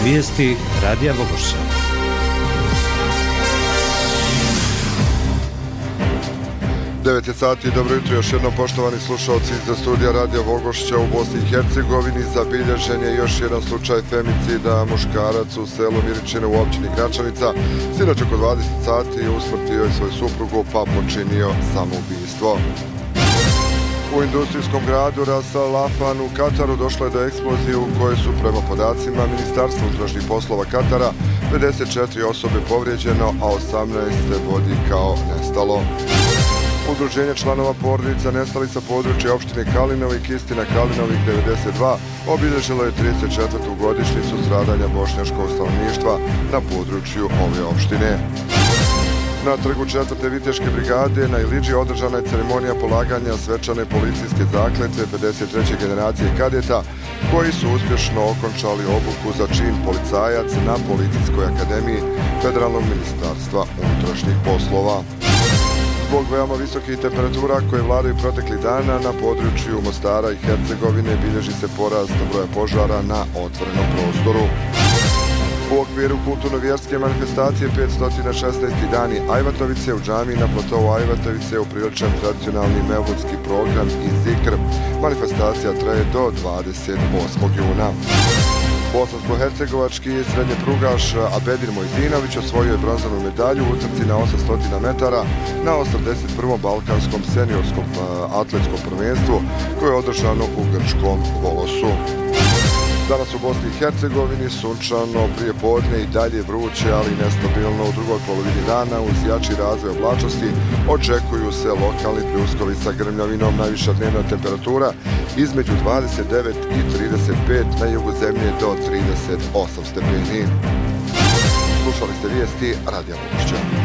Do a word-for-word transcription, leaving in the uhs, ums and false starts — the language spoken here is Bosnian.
Vijesti Radija Vogošća. devet je sati, dobro jutro još jednom poštovani slušalci za studija Radija Vogošća. U Bosni i Hercegovini zabilježen je još jedan slučaj femicida. Muškarac u selu Miričine u općini Gračanica sinoć oko dvadeset sati usmrtio je svoju suprugu pa počinio samoubistvo. U industrijskom gradu Ras Al Lafan u Kataru došlo je do eksplozije u kojoj su prema podacima Ministarstva unutrašnjih poslova Katara pedeset četiri osobe povrijeđeno, a osamnaest se vodi kao nestalo. Udruženje članova porodica nestalih sa područja opštine Kalinovi i Kistina Kalinovih devedeset dva obilježilo je trideset četvrtu godišnjicu stradanja bošnjačkog stanovništva na području ove opštine. Na trgu četvrte viteške brigade na Iliđi održana je ceremonija polaganja svečane policijske zakletve pedeset treće generacije kadeta koji su uspješno okončali obuku za čin policajac na Policijskoj akademiji Federalnog ministarstva unutrašnjih poslova. Zbog veoma visokih temperatura koje vladaju proteklih dana na području Mostara i Hercegovine bilježi se porast broja požara na otvorenom prostoru. U okviru kulturno-vjerske manifestacije petsto šesnaesti dani Ajvatovice u džamiji na platovu Ajvatovice je upriličen tradicionalni mevludski program i zikr. Manifestacija traje do dvadeset osmog juna. Bosansko-hercegovački srednjeprugaš Abedin Mojzinović osvojio je bronzanu medalju u utrci na osamsto metara na osamdeset prvom balkanskom seniorskom atletskom prvenstvu koje je održano u grčkom Volosu. Danas u Bosni i Hercegovini sunčano prije podne i dalje vruće, ali nestabilno u drugoj polovini dana uz jači razvoj oblačnosti očekuju se lokalni pljuskovi sa grmljavinom. Najviša dnevna temperatura između dvadeset devet i trideset pet, na jugu zemlje do trideset osam stepeni. Slušali ste vijesti Radija Vogošća.